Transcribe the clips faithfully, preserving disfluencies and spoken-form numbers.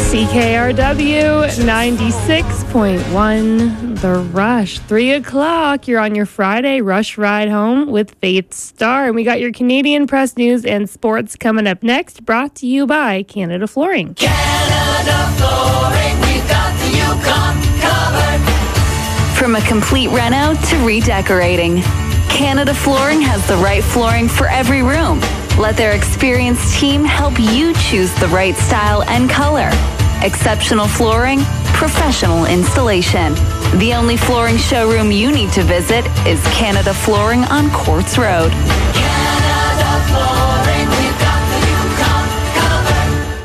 C K R W ninety-six point one, The Rush. Three o'clock, you're on your Friday Rush Ride Home with Faith Star. And we got your Canadian press news and sports coming up next, brought to you by Canada Flooring. Canada Flooring, we've got the Yukon covered. From a complete reno to redecorating, Canada Flooring has the right flooring for every room. Let their experienced team help you choose the right style and color. Exceptional flooring, professional installation. The only flooring showroom you need to visit is Canada Flooring on Quartz Road. Canada Flooring, we've got the Yukon covered.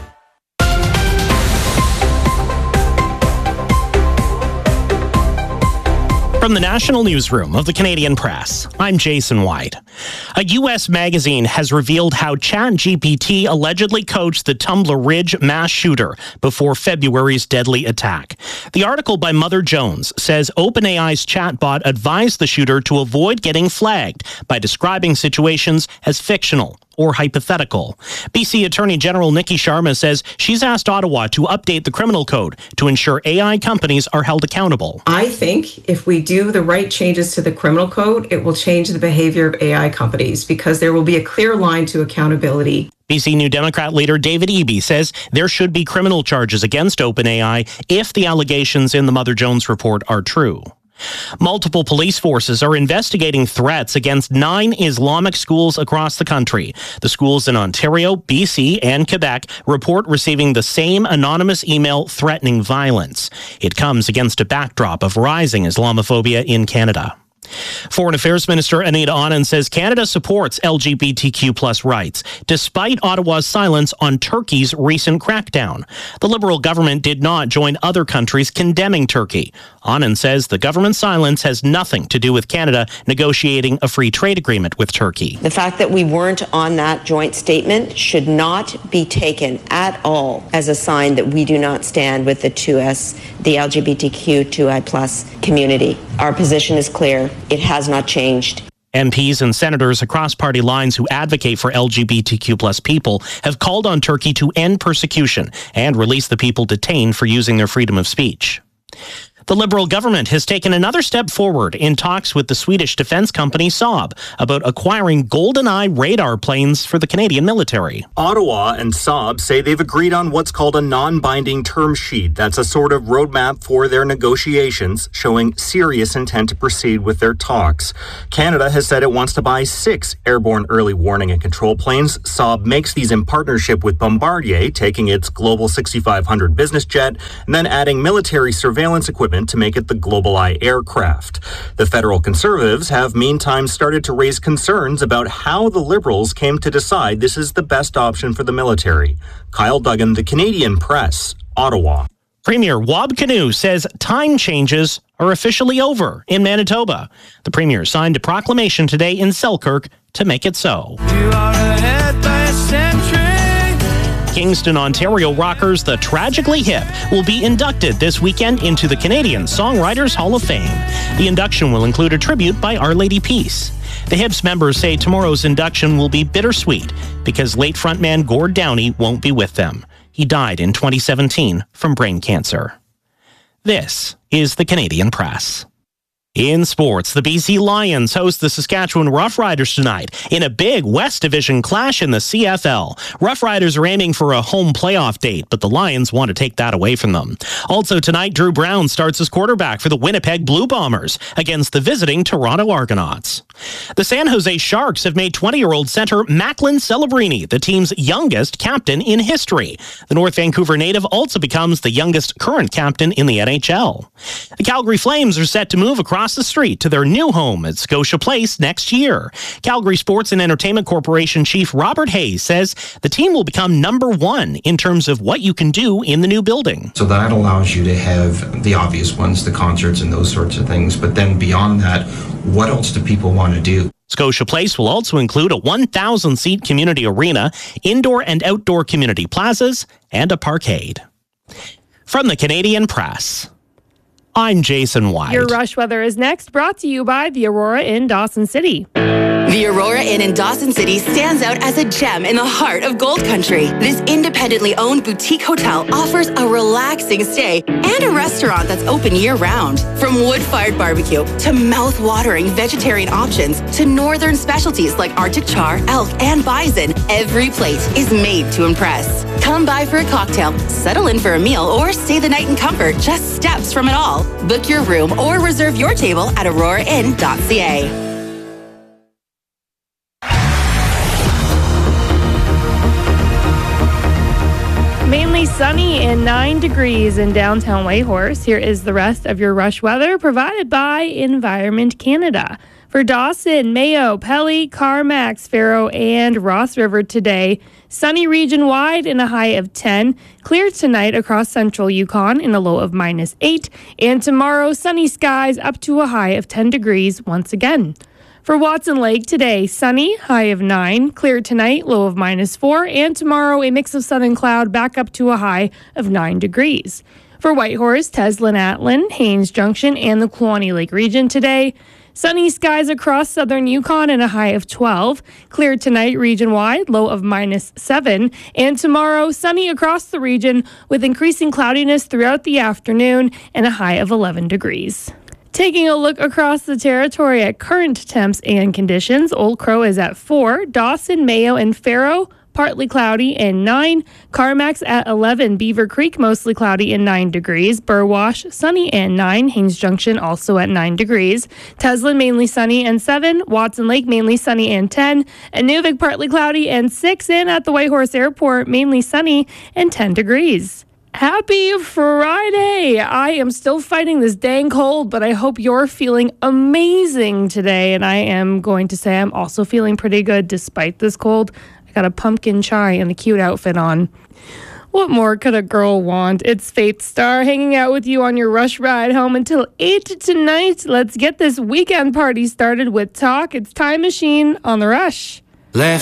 From the National Newsroom of the Canadian Press, I'm Jason White. A U S magazine has revealed how ChatGPT allegedly coached the Tumbler Ridge mass shooter before February's deadly attack. The article by Mother Jones says OpenAI's chatbot advised the shooter to avoid getting flagged by describing situations as fictional or hypothetical. B C Attorney General Nikki Sharma says she's asked Ottawa to update the criminal code to ensure A I companies are held accountable. I think if we do the right changes to the criminal code, it will change the behavior of A I companies because there will be a clear line to accountability. B C New Democrat leader David Eby says there should be criminal charges against OpenAI if the allegations in the Mother Jones report are true. Multiple police forces are investigating threats against nine Islamic schools across the country. The schools in Ontario, B C, and Quebec report receiving the same anonymous email threatening violence. It comes against a backdrop of rising Islamophobia in Canada. Foreign Affairs Minister Anita Anand says Canada supports L G B T Q plus rights, despite Ottawa's silence on Turkey's recent crackdown. The Liberal government did not join other countries condemning Turkey. Anand says the government's silence has nothing to do with Canada negotiating a free trade agreement with Turkey. The fact that we weren't on that joint statement should not be taken at all as a sign that we do not stand with the two S, the L G B T Q two I plus community. Our position is clear. It has not changed. M Ps and senators across party lines who advocate for L G B T Q plus people have called on Turkey to end persecution and release the people detained for using their freedom of speech. The Liberal government has taken another step forward in talks with the Swedish defense company Saab about acquiring GoldenEye radar planes for the Canadian military. Ottawa and Saab say they've agreed on what's called a non-binding term sheet. That's a sort of roadmap for their negotiations, showing serious intent to proceed with their talks. Canada has said it wants to buy six airborne early warning and control planes. Saab makes these in partnership with Bombardier, taking its Global sixty-five hundred business jet and then adding military surveillance equipment to make it the GlobalEye aircraft. The federal Conservatives have meantime started to raise concerns about how the Liberals came to decide this is the best option for the military. Kyle Duggan, The Canadian Press, Ottawa. Premier Wab Kinew says time changes are officially over in Manitoba. The Premier signed a proclamation today in Selkirk to make it so. You are ahead by a century. Kingston, Ontario rockers The Tragically Hip will be inducted this weekend into the Canadian Songwriters Hall of Fame. The induction will include a tribute by Our Lady Peace. The Hips members say tomorrow's induction will be bittersweet because late frontman Gord Downey won't be with them. He died in twenty seventeen from brain cancer. This is the Canadian Press. In sports, the B C Lions host the Saskatchewan Roughriders tonight in a big West Division clash in the C F L. Roughriders are aiming for a home playoff date, but the Lions want to take that away from them. Also tonight, Drew Brown starts as quarterback for the Winnipeg Blue Bombers against the visiting Toronto Argonauts. The San Jose Sharks have made twenty-year-old center Macklin Celebrini the team's youngest captain in history. The North Vancouver native also becomes the youngest current captain in the N H L. The Calgary Flames are set to move across the street to their new home at Scotia Place next year. Calgary Sports and Entertainment Corporation Chief Robert Hayes says the team will become number one in terms of what you can do in the new building. So that allows you to have the obvious ones, the concerts and those sorts of things. But then beyond that, what else do people want to do? Scotia Place will also include a one thousand seat community arena, indoor and outdoor community plazas, and a parkade. From the Canadian Press, I'm Jason White. Your rush weather is next, brought to you by the Aurora in Dawson City. The Aurora Inn in Dawson City stands out as a gem in the heart of Gold Country. This independently owned boutique hotel offers a relaxing stay and a restaurant that's open year-round. From wood-fired barbecue to mouth-watering vegetarian options to northern specialties like Arctic char, elk, and bison, every plate is made to impress. Come by for a cocktail, settle in for a meal, or stay the night in comfort just steps from it all. Book your room or reserve your table at aurora inn dot c a. Mainly sunny and nine degrees in downtown Whitehorse. Here is the rest of your rush weather provided by Environment Canada. For Dawson, Mayo, Pelly, Carmax, Faro, and Ross River today, sunny region-wide in a high of ten. Clear tonight across central Yukon in a low of minus eight. And tomorrow, sunny skies up to a high of ten degrees once again. For Watson Lake today, sunny, high of nine. Clear tonight, low of minus four. And tomorrow, a mix of sun and cloud back up to a high of nine degrees. For Whitehorse, Teslin, Atlin, Haines Junction, and the Kluane Lake region today, sunny skies across southern Yukon and a high of twelve. Clear tonight region-wide, low of minus seven. And tomorrow, sunny across the region with increasing cloudiness throughout the afternoon and a high of eleven degrees. Taking a look across the territory at current temps and conditions, Old Crow is at four, Dawson, Mayo, and Faro, partly cloudy and nine. Carmax at eleven, Beaver Creek, mostly cloudy and nine degrees. Burwash, sunny and nine. Haines Junction also at nine degrees. Teslin, mainly sunny and seven. Watson Lake, mainly sunny and ten. Inuvik, partly cloudy and six. And at the Whitehorse Airport, mainly sunny and ten degrees. Happy Friday! I am still fighting this dang cold, but I hope you're feeling amazing today. And I am going to say I'm also feeling pretty good despite this cold. I got a pumpkin chai and a cute outfit on. What more could a girl want? It's Faith Star hanging out with you on your rush ride home until eight tonight. Let's get this weekend party started with talk. It's Time Machine on the Rush. Left